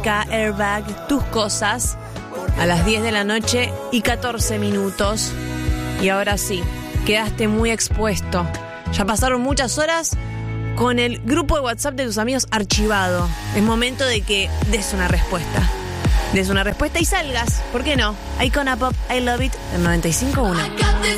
música, Airbag, tus cosas, a las 10 de la noche y 14 minutos. Y ahora sí, quedaste muy expuesto. Ya pasaron muchas horas con el grupo de WhatsApp de tus amigos archivado. Es momento de que des una respuesta. Des una respuesta y salgas. ¿Por qué no? Icona Pop, I Love It, del 95.1.